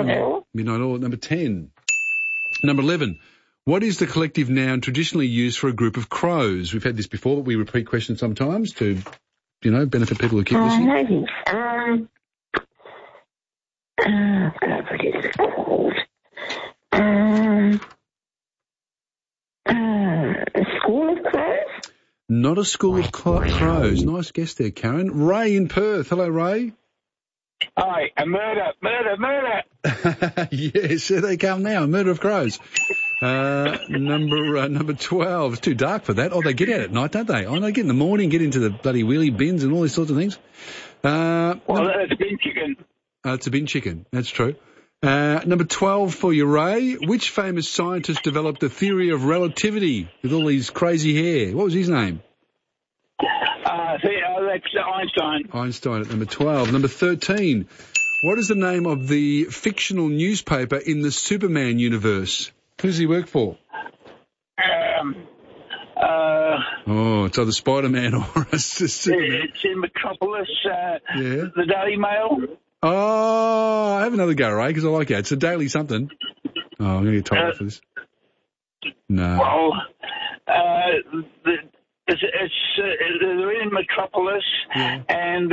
Midnight Oil. Number 10. Number 11. What is the collective noun traditionally used for a group of crows? We've had this before, but we repeat questions sometimes to, benefit people who keep listening. What is it called? A school of crows? Not a school of crows. Nice guess there, Karen. Ray in Perth. Hello, Ray. Hi, a murder. Yes, here they come now. A murder of crows. Number 12. It's too dark for that. Oh, they get out at night, don't they? Oh, they get in the morning, get into the bloody wheelie bins and all these sorts of things. That's a bin chicken. It's a bin chicken. That's true. Number 12 for you, Ray. Which famous scientist developed the theory of relativity with all these crazy hair? What was his name? That's Einstein. Einstein at number 12. Number 13. What is the name of the fictional newspaper in the Superman universe? Who does he work for? It's either Spider-Man or Superman. It's in Metropolis, the Daily Mail. Oh, have another go, Ray, because I like it. It's a daily something. Oh, I'm going to get told for this. No. Well, they're in Metropolis, and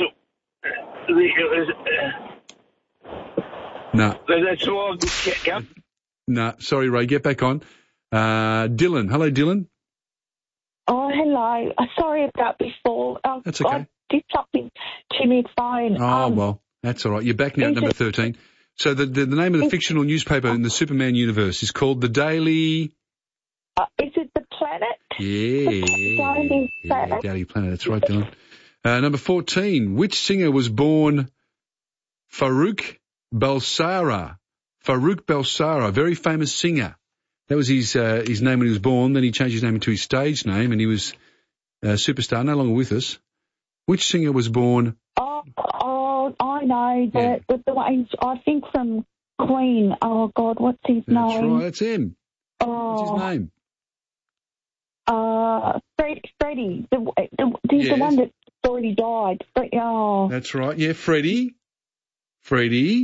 no. That's all. Yep. No, sorry, Ray. Get back on. Dylan. Hello, Dylan. Oh, hello. Sorry about before. That's okay. I did something to my phone. Oh, well, that's all right. You're back now at number 13. So the name of the fictional newspaper in the Superman universe is called The Daily... is it The Planet? Yeah. Daily Planet. Daily Planet. That's right, Dylan. Number 14. Which singer was born Farouk Balsara? Farouk Balsara, very famous singer. That was his name when he was born. Then he changed his name into his stage name, and he was a superstar, no longer with us. Which singer was born? Oh, I know. The one, I think from Queen. Oh, God, what's his name? That's right, that's him. Oh. What's his name? Freddie. The one that's already died. That's right. Yeah, Freddie. Mercury.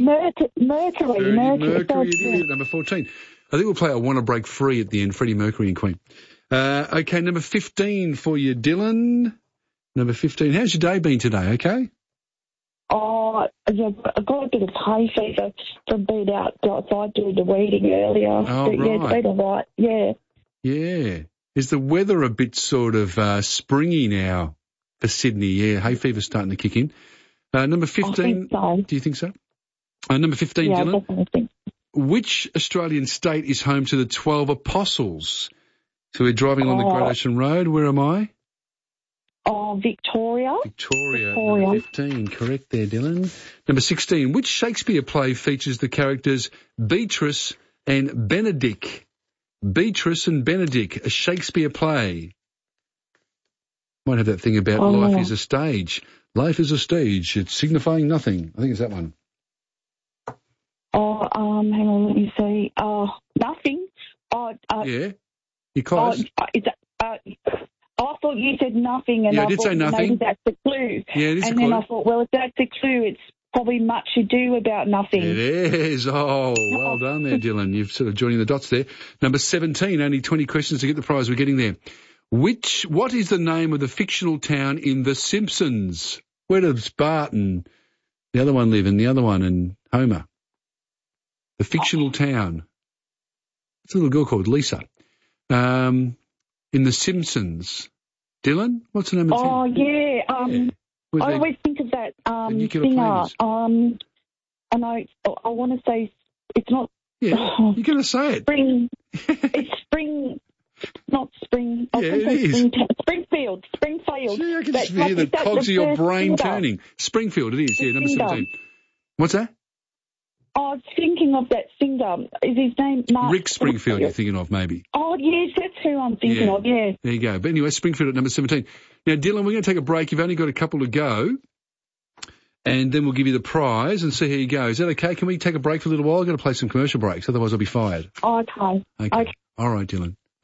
Number 14. I think we'll play I Want to Break Free at the end, Freddie Mercury and Queen. Okay, number 15 for you, Dylan. Number 15. How's your day been today, okay? Oh, yeah, I got a bit of hay fever from being outside doing the weeding earlier. Oh, right. Yeah, it's been all right, yeah. Yeah. Is the weather a bit sort of springy now for Sydney? Yeah, hay fever's starting to kick in. Number 15. I think so. Do you think so? Number 15, yeah, Dylan. I definitely think so. Which Australian state is home to the 12 Apostles? So we're driving along the Great Ocean Road. Where am I? Oh, Victoria. Number 15. Correct there, Dylan. Number 16. Which Shakespeare play features the characters Beatrice and Benedick? Beatrice and Benedick, a Shakespeare play. Might have that thing about life is a stage. Life is a stage. It's signifying nothing. I think it's that one. Hang on, let me see. Nothing. Yeah. You're close. I thought you said nothing, and I I did thought say nothing. Maybe that's the clue. Yeah, it is a clue. And then I thought, well, if that's the clue, it's probably much ado about nothing. It is. Oh, well done there, Dylan. You've sort of joining the dots there. Number 17, only 20 questions to get the prize. We're getting there. What is the name of the fictional town in The Simpsons? Where does Bart and the other one live, and the other one and Homer? The fictional town. It's a little girl called Lisa. In The Simpsons. Dylan, what's the name of the town? Oh, yeah. I always think of that singer. And I want to say it's not. Yeah, you're going to say it. Spring. It's Spring. Not Spring. Yeah, it is. Springfield. See, I can just hear the cogs of your brain turning. Springfield, it is. Yeah, number 17. What's that? I was thinking of that singer. Is his name Mark? Rick Springfield you're thinking of, maybe. Oh, yes, that's who I'm thinking of, yeah. There you go. But anyway, Springfield at number 17. Now, Dylan, we're going to take a break. You've only got a couple to go. And then we'll give you the prize and see how you go. Is that okay? Can we take a break for a little while? I've got to play some commercial breaks, otherwise I'll be fired. Okay. All right, Dylan.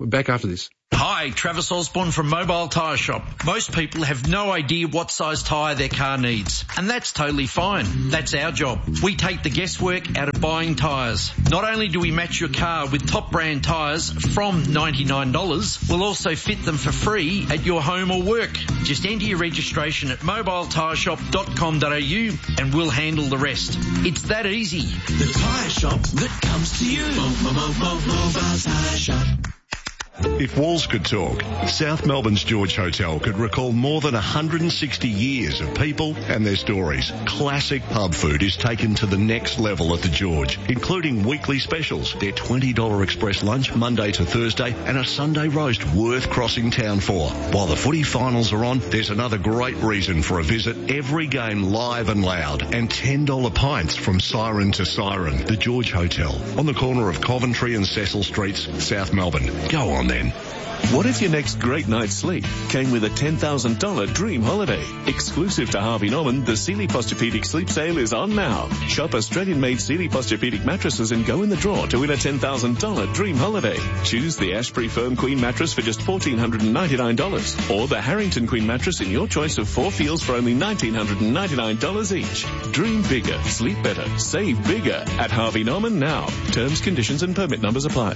We're back after this. Hi, Travis Osborne from Mobile Tyre Shop. Most people have no idea what size tyre their car needs, and that's totally fine. That's our job. We take the guesswork out of buying tyres. Not only do we match your car with top brand tyres from $99, we'll also fit them for free at your home or work. Just enter your registration at mobiletyreshop.com.au and we'll handle the rest. It's that easy. The tyre shop that comes to you. Mobile Tyre Shop. If walls could talk, South Melbourne's George Hotel could recall more than 160 years of people and their stories. Classic pub food is taken to the next level at the George, including weekly specials, their $20 express lunch Monday to Thursday, and a Sunday roast worth crossing town for. While the footy finals are on, there's another great reason for a visit. Every game live and loud, and $10 pints from siren to siren. The George Hotel, on the corner of Coventry and Cecil Streets, South Melbourne. Go on then. What if your next great night's sleep came with a $10,000 dream holiday? Exclusive to Harvey Norman, the Sealy Posturepedic Sleep Sale is on now. Shop Australian-made Sealy Posturepedic mattresses and go in the draw to win a $10,000 dream holiday. Choose the Ashbury Firm Queen mattress for just $1,499 or the Harrington Queen mattress in your choice of 4 feels for only $1,999 each. Dream bigger, sleep better, save bigger at Harvey Norman now. Terms, conditions and permit numbers apply.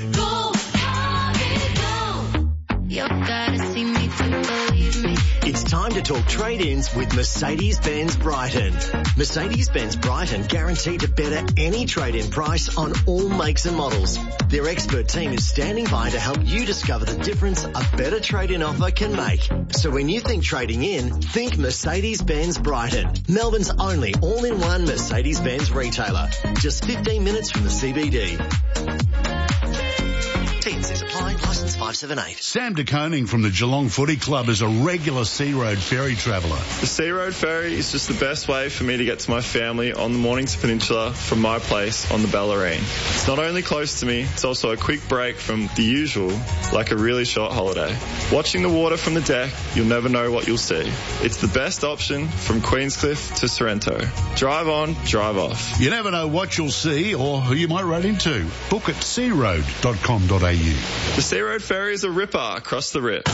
It's time to talk trade-ins with Mercedes-Benz Brighton. Mercedes-Benz Brighton guaranteed to better any trade-in price on all makes and models. Their expert team is standing by to help you discover the difference a better trade-in offer can make. So when you think trading in, think Mercedes-Benz Brighton. Melbourne's only all-in-one Mercedes-Benz retailer. Just 15 minutes from the CBD. T&Cs apply. Licence 578. Sam de Koning from the Geelong Footy Club is a regular Sea Road ferry traveller. The Sea Road ferry is just the best way for me to get to my family on the Mornington Peninsula from my place on the Bellarine. It's not only close to me, it's also a quick break from the usual, like a really short holiday. Watching the water from the deck, you'll never know what you'll see. It's the best option from Queenscliff to Sorrento. Drive on, drive off. You never know what you'll see or who you might run into. Book at searoad.com.au. The Sea Road ferry is a ripper across the rip.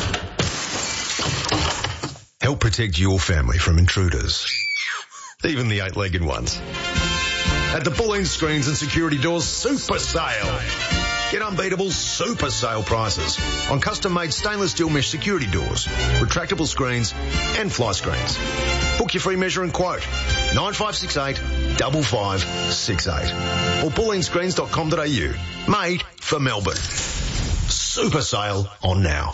Help protect your family from intruders, even the 8-legged ones. At the Bulleen Screens and Security Doors Super Sale. Get unbeatable super sale prices on custom-made stainless steel mesh security doors, retractable screens and fly screens. Book your free measure and quote 9568 5568 or bulleenscreens.com.au. Made for Melbourne. Super sale on now.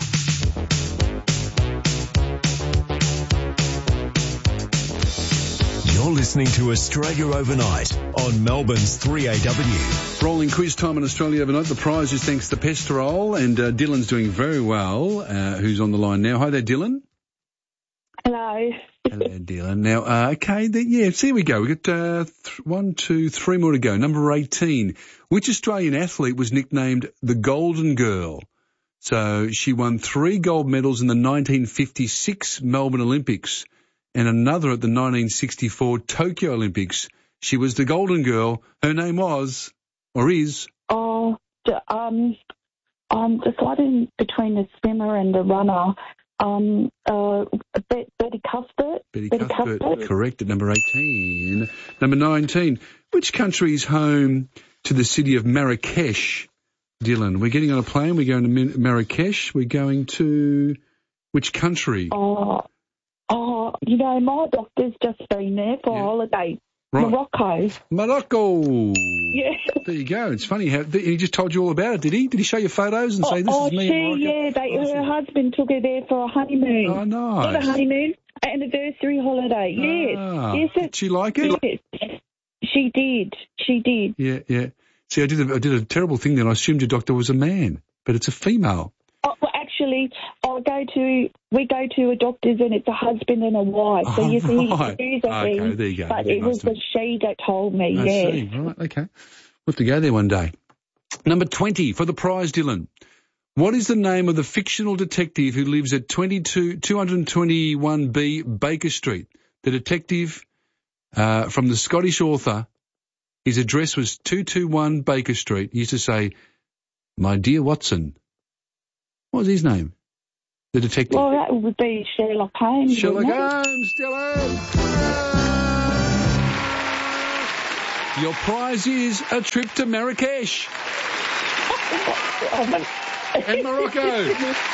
You're listening to Australia Overnight on Melbourne's 3AW. Rolling quiz time in Australia Overnight. The prize is thanks to Pesterol, and Dylan's doing very well, who's on the line now. Hi there, Dylan. Hello. Hello, Dylan. Now, okay, so here we go. We've got 1, 2, 3 more to go. Number 18. Which Australian athlete was nicknamed the Golden Girl? So she won 3 gold medals in the 1956 Melbourne Olympics and another at the 1964 Tokyo Olympics. She was the Golden Girl. Her name was, or is? I'm deciding between the swimmer and the runner. Betty Cuthbert. Betty Cuthbert, correct, at number 18. Number 19. Which country is home to the city of Marrakesh? Dylan, we're getting on a plane. We're going to Marrakesh. We're going to which country? My doctor's just been there for a holiday. Right. Morocco. Yeah. There you go. It's funny how he just told you all about it, did he? Did he show you photos and say, this is me in Morocco? Her husband took her there for a honeymoon. Oh, nice. Not a honeymoon, anniversary holiday. Yes. Did she like it? Yes. She did. Yeah. See, I did a terrible thing then. I assumed your doctor was a man, but it's a female. Oh, well, actually, we go to a doctor's and it's a husband and a wife. So you see, okay, there you go. But it was a she that told me, I see. Right, okay. We'll have to go there one day. Number 20 for the prize, Dylan. What is the name of the fictional detective who lives at 221B Baker Street? The detective from the Scottish author, his address was 221 Baker Street. He used to say, "My dear Watson, What was his name? The detective. Well, that would be Sherlock Holmes. Sherlock Holmes, Dylan. Your prize is a trip to Marrakesh. And Morocco.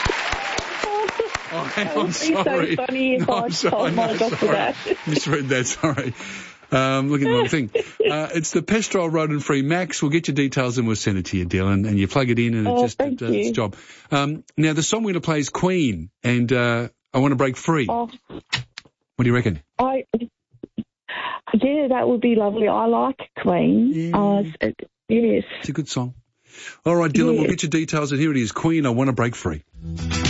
I'm sorry. So funny if I told my doctor that. Misread that, sorry. Look at the wrong thing. It's the Pestrol Rodent-Free Max. We'll get your details and we'll send it to you, Dylan, and you plug it in and it just does its job. Now, the song we're going to play is Queen, and I Want to Break Free. What do you reckon? Yeah, that would be lovely. I like Queen. Yes. It's a good song. All right, Dylan, we'll get your details, and here it is, Queen, I Want to Break Free.